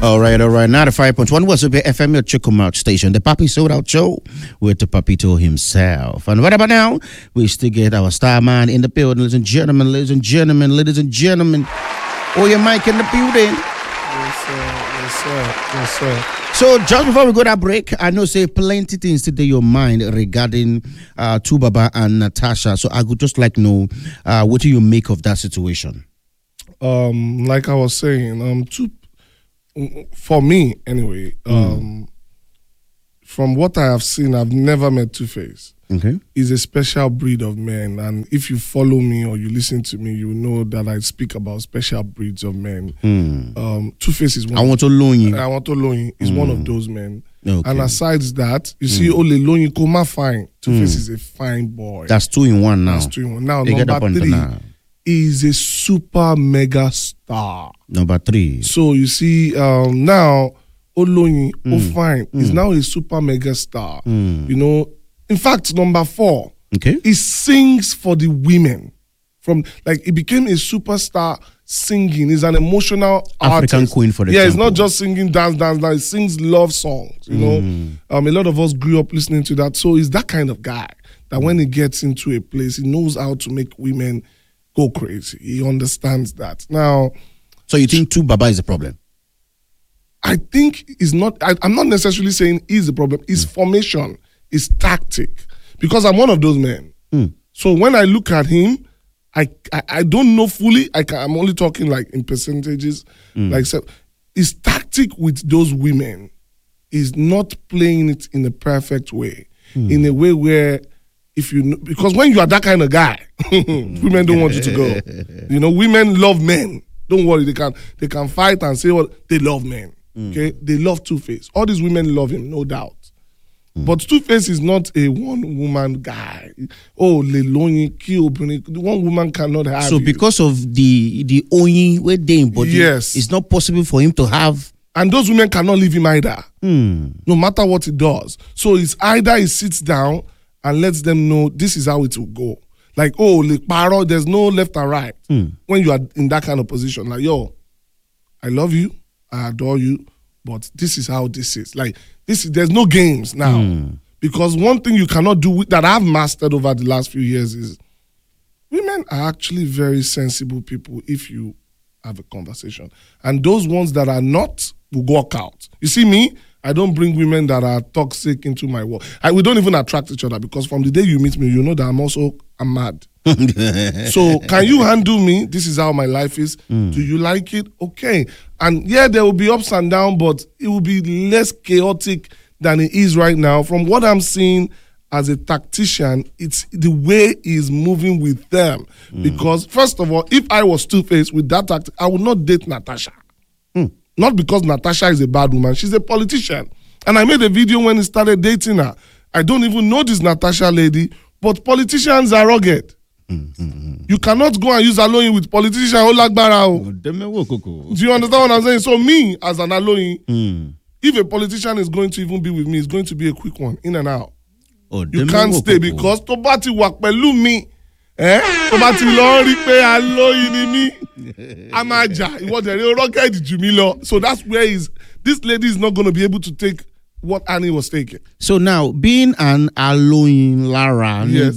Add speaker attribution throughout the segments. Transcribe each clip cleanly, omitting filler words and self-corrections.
Speaker 1: All right. 95.1 was FM, your Chukwumalt station. The Papi Sold Out Show with the Papito himself. And what about now? We still get our star man in the building, ladies and gentlemen. Oh, your mic in the building.
Speaker 2: Yes, sir.
Speaker 1: So just before we go that break, I know say plenty things to your mind regarding Tubaba and Natasha. So I would just like to know what do you make of that situation?
Speaker 2: Like I was saying, for me anyway, from what I have seen, I've never met Two-Face.
Speaker 1: Okay.
Speaker 2: He's a special breed of men, and if you follow me or you listen to me, you know that I speak about special breeds of men. Two-Face is one.
Speaker 1: I want to loan you.
Speaker 2: Is one of those men.
Speaker 1: Okay.
Speaker 2: And aside that, you see, Ole Loyin Koma fine. Two-Face is a fine boy.
Speaker 1: That's 2 in 1 now.
Speaker 2: That's 2 in 1. Now,
Speaker 1: They
Speaker 2: number 3 is a super mega star.
Speaker 1: Number 3.
Speaker 2: So you see, now Oloyin fine is now a super mega star. You know, in fact, number 4,
Speaker 1: okay,
Speaker 2: he sings for the women. He became a superstar singing. He's an emotional
Speaker 1: African
Speaker 2: artist.
Speaker 1: queen, for example.
Speaker 2: Yeah, he's not just singing dance. He sings love songs. You know, a lot of us grew up listening to that. So he's that kind of guy that when he gets into a place, he knows how to make women go crazy. He understands that. Now,
Speaker 1: so you think Tubaba is a problem?
Speaker 2: I think it's not. I'm not necessarily saying he's the problem. His formation, his tactic, because I'm one of those men. So when I look at him, I don't know fully. I'm only talking like in percentages. His tactic with those women is not playing it in a perfect way, in a way where because when you are that kind of guy, women don't want you to go. You know, women love men. Don't worry, they can fight and say, well, they love men. Okay, they love Two-Face. All these women love him, no doubt. But Two-Face is not a one-woman guy. Oh, Leloyin, Kiobuni, one woman cannot have.
Speaker 1: So because of the Oyin wedding body,
Speaker 2: yes,
Speaker 1: it's not possible for him to have.
Speaker 2: And those women cannot leave him either. No matter what he does. So it's either he sits down and lets them know this is how it will go. Like, paro, there's no left and right. When you are in that kind of position, like, yo, I love you, I adore you, but this is how this is. Like, there's no games now. Because one thing you cannot do that I've mastered over the last few years is women are actually very sensible people if you have a conversation. And those ones that are not will walk out. You see me? I don't bring women that are toxic into my work. We don't even attract each other because from the day you meet me, you know that I'm mad. So can you handle me? This is how my life is. Do you like it? Okay. And yeah, there will be ups and downs, but it will be less chaotic than it is right now. From what I'm seeing as a tactician, it's the way he's moving with them. Because first of all, if I was Two-Face with that tactic, I would not date Natasha. Not because Natasha is a bad woman. She's a politician. And I made a video when he started dating her. I don't even know this Natasha lady, but politicians are rugged. You cannot go and use Aloyin with politicians. Do you understand what I'm saying? So me, as an Aloyin, if a politician is going to even be with me, it's going to be a quick one, in and out. You can't stay because Tobati Wakpelu me. Tobati Lori pe Aloyin ni mi. Amaja, it was a rocket Jumilo. So that's where this lady is not going to be able to take what Annie was taking. So
Speaker 1: now, being an Aloyin Lara,
Speaker 2: yes,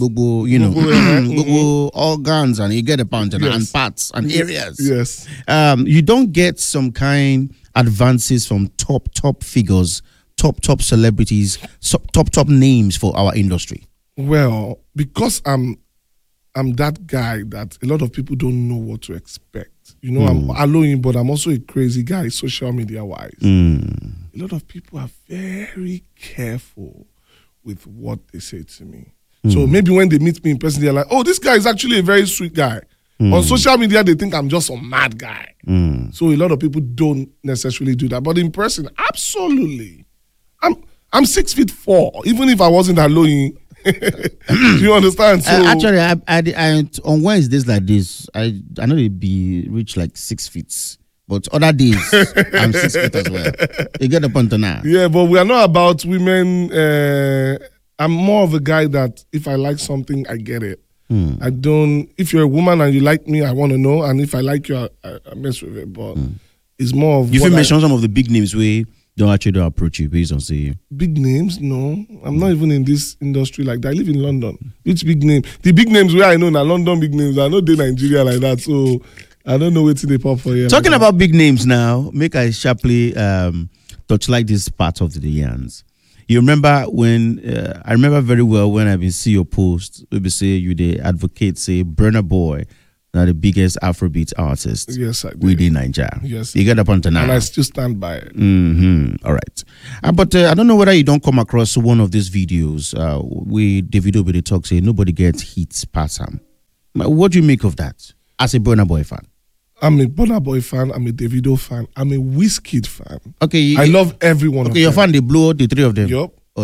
Speaker 1: Gbogbo organs and you get a punch and parts and areas.
Speaker 2: Yes.
Speaker 1: You don't get some kind advances from top figures, top celebrities, top names for our industry.
Speaker 2: Well, because I'm that guy that a lot of people don't know what to expect. You know, I'm Aloyin, but I'm also a crazy guy, social media wise. A lot of people are very careful with what they say to me. So maybe when they meet me in person, they're like, oh, this guy is actually a very sweet guy. On social media, they think I'm just some mad guy. So a lot of people don't necessarily do that. But in person, absolutely. I'm 6'4", even if I wasn't Aloyin. Do you understand? So,
Speaker 1: actually, I on Wednesdays like this, I know it'd be reach like 6 feet. But other days, I'm 6 feet as well. You get the point now.
Speaker 2: Yeah, but we are not about women. I'm more of a guy that if I like something, I get it. I don't. If you're a woman and you like me, I want to know. And if I like you, I mess with it. But It's more of
Speaker 1: You can mention some of the big names where don't actually approach you based on say
Speaker 2: big names. No, I'm not even in this industry like that. I live in London. Which big name? The big names where I know now London big names. I know they Nigeria like that, so I don't know what they pop for here.
Speaker 1: Talking about big names now, make I sharply touch like this part of the Yans. You remember when I remember very well when I've been see your post, maybe say you the advocate say Burna Boy, now the biggest Afrobeat artist
Speaker 2: Yes, I did.
Speaker 1: within Nigeria.
Speaker 2: Yes.
Speaker 1: You get up on tonight.
Speaker 2: And I still stand by it.
Speaker 1: All right. But I don't know whether you don't come across one of these videos where Davido be the talk say nobody gets hits past him. What do you make of that as a Burna Boy fan?
Speaker 2: I'm a Burna Boy fan. I'm a Davido fan. I'm a Wizkid fan.
Speaker 1: Okay.
Speaker 2: I love every one of them.
Speaker 1: Okay, your fan, they blow the three of them.
Speaker 2: Yup.
Speaker 1: Oh,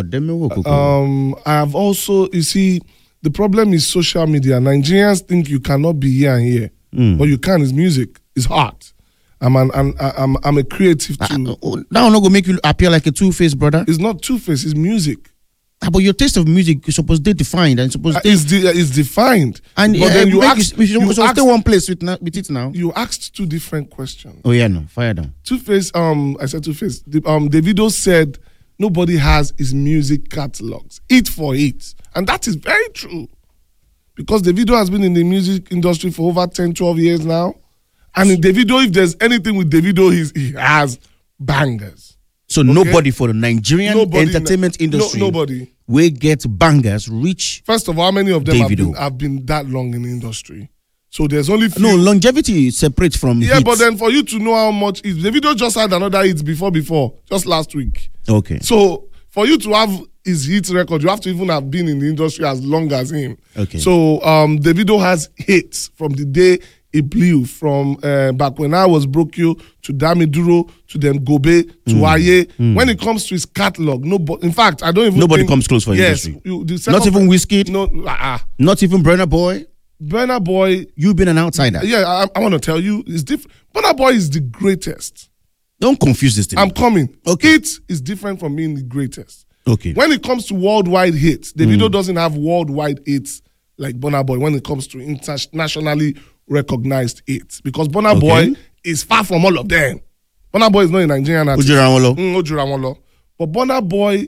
Speaker 1: them
Speaker 2: I have also, you see, the problem is social media. Nigerians think you cannot be here and here. What you can is music. It's art. I'm a creative too.
Speaker 1: That will not go make you appear like a two-faced brother.
Speaker 2: It's not two-faced, it's music.
Speaker 1: But your taste of music is supposed to be defined and supposed to
Speaker 2: it's defined.
Speaker 1: And
Speaker 2: but then you
Speaker 1: stay one place with it now.
Speaker 2: You asked two different questions.
Speaker 1: Oh yeah, no, fire down.
Speaker 2: Two-faced, I said two-faced. Davido said nobody has his music catalogs. Hit for hit. And that is very true. Because Davido has been in the music industry for over 10, 12 years now. And in Davido, if there's anything with Davido, he has bangers.
Speaker 1: So nobody for the Nigerian entertainment industry
Speaker 2: nobody
Speaker 1: will get bangers reach.
Speaker 2: First of all, how many of them have been that long in the industry? So there's only few.
Speaker 1: No, longevity is separate from hits.
Speaker 2: But then for you to know how much Davido just had another hit before, just last week.
Speaker 1: Okay.
Speaker 2: So for you to have his hit record, you have to even have been in the industry as long as him.
Speaker 1: Okay.
Speaker 2: So Davido has hits from the day he blew, from back when I was broke you to Damiduro to then Gobe to Aye. When it comes to his catalog, nobody. In fact, I don't even.
Speaker 1: Nobody comes close for industry. Not even Wizkid.
Speaker 2: No.
Speaker 1: Not even Burna Boy.
Speaker 2: Burna Boy.
Speaker 1: You've been an outsider.
Speaker 2: Yeah, I want to tell you, it's different. Burna Boy is the greatest.
Speaker 1: Don't confuse this thing.
Speaker 2: I'm coming.
Speaker 1: Okay.
Speaker 2: It is different from being the greatest.
Speaker 1: Okay.
Speaker 2: When it comes to worldwide hits, Davido doesn't have worldwide hits like Burna Boy when it comes to internationally recognized hits. Because Burna Boy is far from all of them. Burna Boy is not a Nigerian artist.
Speaker 1: Ojuramolo.
Speaker 2: But Burna Boy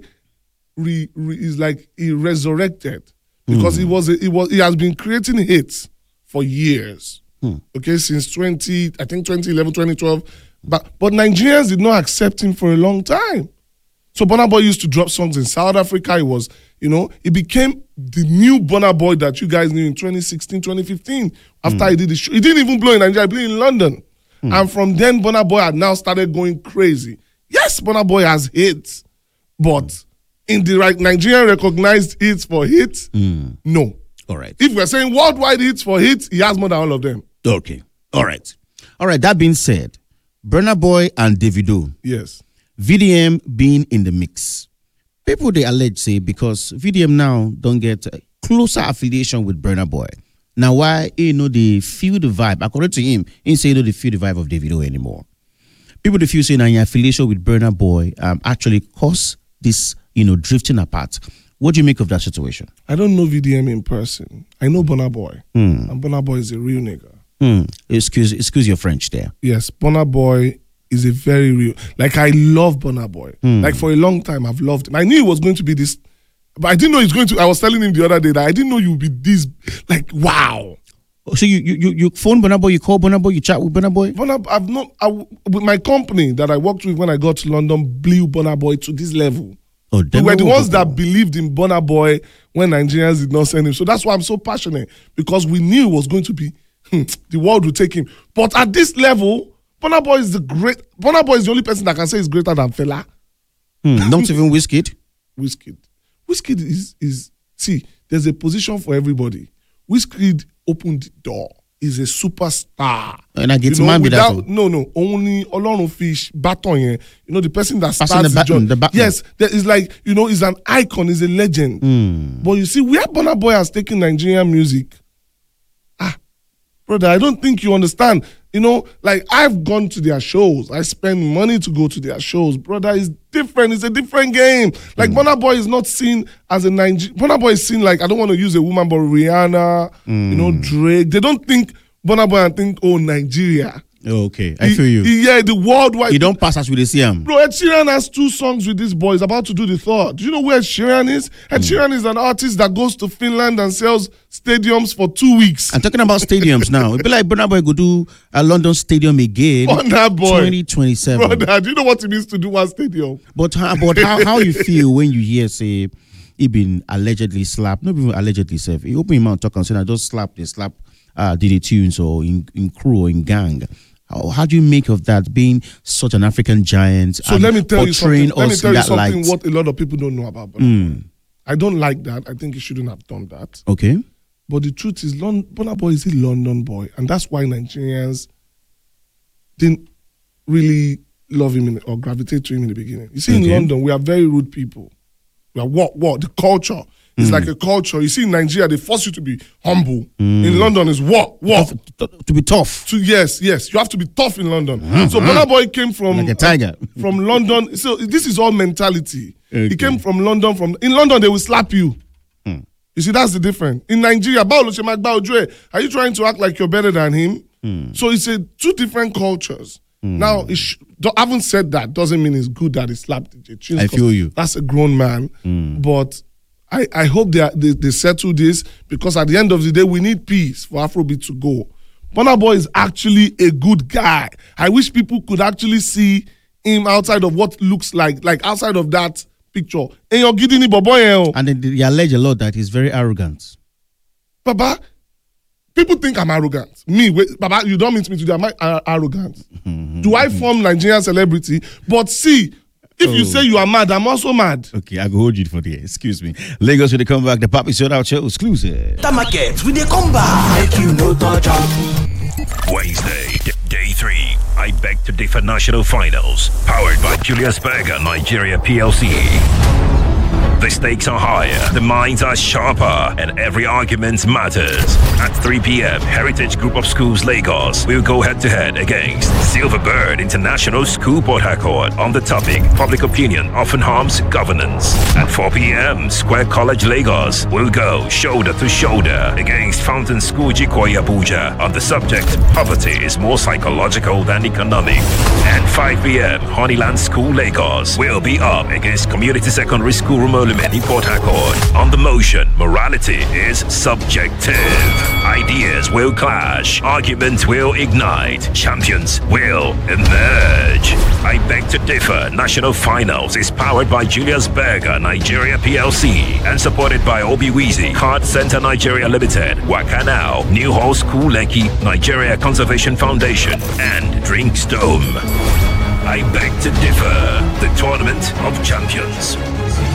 Speaker 2: is like he resurrected because he has been creating hits for years. Okay, since 2011, 2012. But Nigerians did not accept him for a long time. So Burna Boy used to drop songs in South Africa. It became the new Burna Boy that you guys knew in 2016, 2015. After he did the show. He didn't even blow in Nigeria, he blew in London. And from then, Burna Boy had now started going crazy. Yes, Burna Boy has hits. But in the right Nigerian recognized hits for hits, no.
Speaker 1: All right.
Speaker 2: If we're saying worldwide hits for hits, he has more than all of them.
Speaker 1: Okay. All right. That being said, Burna Boy and Davido.
Speaker 2: Yes.
Speaker 1: VDM being in the mix. People they allege say because VDM now don't get a closer affiliation with Burna Boy. Now why they feel the vibe? According to him, he say they feel the vibe of Davido anymore. People they feel saying your affiliation with Burna Boy actually cause this drifting apart. What do you make of that situation?
Speaker 2: I don't know VDM in person. I know Burna Boy, and Burna Boy is a real nigga.
Speaker 1: Excuse your French there.
Speaker 2: Yes, Burna Boy is a very real. Like I love Burna Boy. Like for a long time, I've loved him. I knew he was going to be this, but I didn't know he's going to. I was telling him the other day that I didn't know you would be this. Like wow.
Speaker 1: So you phone Burna Boy, you call Burna Boy, you chat with Burna Boy.
Speaker 2: With my company that I worked with when I got to London, blew Burna Boy to this level.
Speaker 1: Oh,
Speaker 2: we were the ones that believed in Burna Boy when Nigerians did not send him. So that's why I'm so passionate, because we knew it was going to be the world would take him. But at this level, Burna Boy is Burna Boy is the only person that can say he's greater than Fela.
Speaker 1: Not even Wizkid.
Speaker 2: Wizkid is see, there's a position for everybody. Wizkid opened the door. He's a superstar.
Speaker 1: And I get man with that.
Speaker 2: No, only Olorun Fish baton here. The person that starts
Speaker 1: the baton.
Speaker 2: Yes, there is like he's an icon. He's a legend. But you see, where Burna Boy has taken Nigerian music, brother, I don't think you understand. Like I've gone to their shows. I spend money to go to their shows. Brother, it's different. It's a different game. Like Burna Boy is not seen as a Nigerian. Burna Boy is seen like, I don't want to use a woman, but Rihanna, Drake. They don't think Burna Boy and think, oh, Nigeria.
Speaker 1: Okay, I feel you.
Speaker 2: Yeah, the worldwide.
Speaker 1: You don't pass as with the CM.
Speaker 2: Bro, Ed Sheeran has 2 songs with this boy. He's about to do the third. Do you know where Ed Sheeran is? Ed Sheeran is an artist that goes to Finland and sells stadiums for 2 weeks.
Speaker 1: I'm talking about stadiums now. It'd be like Burna Boy go do a London stadium again.
Speaker 2: Burna Boy.
Speaker 1: 2027.
Speaker 2: Brother, do you know what it means to do one stadium?
Speaker 1: But how you feel when you hear, say, he been allegedly slapped, not even allegedly, self. He open his mouth talk and say, I just slap Diddy Tunes or in crew or in gang. How do you make of that being such an African giant?
Speaker 2: So let me tell you something.
Speaker 1: Light?
Speaker 2: What a lot of people don't know about Burna Boy. I don't like that. I think he shouldn't have done that.
Speaker 1: Okay.
Speaker 2: But the truth is, Burna Boy is a London boy. And that's why Nigerians didn't really love him or gravitate to him in the beginning. You see, in London, we are very rude people. We are what? The culture. It's like a culture. You see, in Nigeria, they force you to be humble. In London, is what?
Speaker 1: To be tough.
Speaker 2: Yes. You have to be tough in London. So Burna Boy came from
Speaker 1: like a tiger.
Speaker 2: From London. So this is all mentality. Okay. He came from London. In London, they will slap you. You see, that's the difference. In Nigeria, are you trying to act like you're better than him? So it's 2 different cultures. Now, having said that, doesn't mean it's good that he slapped DJ Tunes.
Speaker 1: I feel you.
Speaker 2: That's a grown man. But I hope they settle this, because at the end of the day, we need peace for Afrobeat to go. Burna Boy is actually a good guy. I wish people could actually see him outside of what looks like outside of that picture. And
Speaker 1: they allege a lot that he's very arrogant.
Speaker 2: Baba, people think I'm arrogant. Baba, you don't mean to me today. Am I arrogant? Do I form Nigerian celebrity? But see, if you say you are mad, I'm also mad.
Speaker 1: Okay, I go hold you for the excuse me. Lagos will come back. The Papi Sold Out Show exclusive.
Speaker 3: The market will they come back. Make you no touch up.
Speaker 4: Wednesday, day 3. I Beg to Differ National Finals. Powered by Julius Berger Nigeria PLC. The stakes are higher, the minds are sharper, and every argument matters. At 3 p.m., Heritage Group of Schools Lagos will go head-to-head against Silverbird International School Port Harcourt on the topic Public Opinion Often Harms Governance. At 4 p.m., Square College Lagos will go shoulder-to-shoulder against Fountain School Jikoyi Abuja on the subject Poverty is more psychological than economic. And 5 p.m., Honeyland School Lagos will be up against Community Secondary School Rumolume in Port Harcourt. On the motion, morality is subjective. Ideas will clash. Arguments will ignite. Champions will emerge. I Beg to Differ National Finals is powered by Julius Berger Nigeria PLC and supported by Obiwizi Card Center Nigeria Limited, Wakanao, New Hall School Lekki, Nigeria Conservation Foundation, and Drinkstone. I Beg to Differ, the Tournament of Champions.